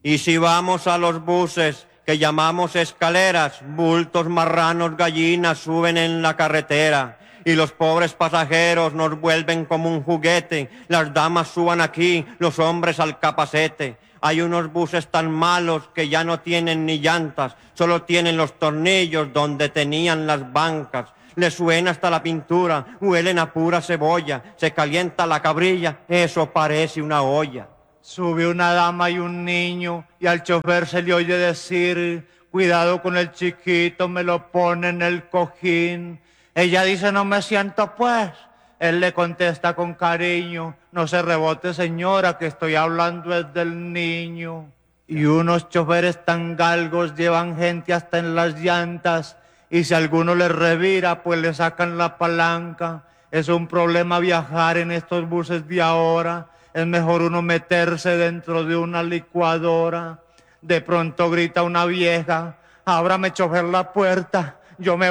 Y si vamos a los buses que llamamos escaleras, bultos, marranos, gallinas suben en la carretera. Y los pobres pasajeros nos vuelven como un juguete. Las damas suban aquí, los hombres al capacete. Hay unos buses tan malos que ya no tienen ni llantas, solo tienen los tornillos donde tenían las bancas. Les suena hasta la pintura, huelen a pura cebolla, se calienta la cabrilla, eso parece una olla. Sube una dama y un niño y al chofer se le oye decir, cuidado con el chiquito, me lo pone en el cojín. Ella dice, no me siento pues. Él le contesta con cariño, no se rebote señora, que estoy hablando es del niño. Y unos choferes tan galgos llevan gente hasta en las llantas y si alguno les revira, pues le sacan la palanca. Es un problema viajar en estos buses de ahora. Es mejor uno meterse dentro de una licuadora. De pronto grita una vieja, ábrame chofer la puerta, yo me